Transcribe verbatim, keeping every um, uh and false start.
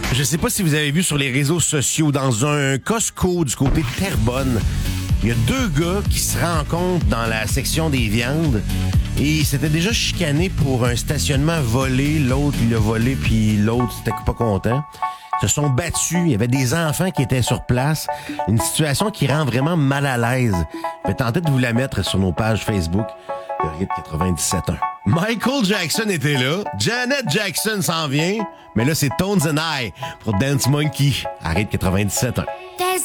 Je sais pas si vous avez vu sur les réseaux sociaux, dans un Costco du côté de Terrebonne, il y a deux gars qui se rencontrent dans la section des viandes et ils s'étaient déjà chicanés pour un stationnement volé. L'autre, il a volé, puis l'autre, c'était pas content. Se sont battus. Il y avait des enfants qui étaient sur place. Une situation qui rend vraiment mal à l'aise. Je vais tenter de vous la mettre sur nos pages Facebook de Rythme quatre-vingt-dix-sept un. Michael Jackson était là. Janet Jackson s'en vient. Mais là, c'est Tones and I pour Dance Monkey à Rythme quatre-vingt-dix-sept un.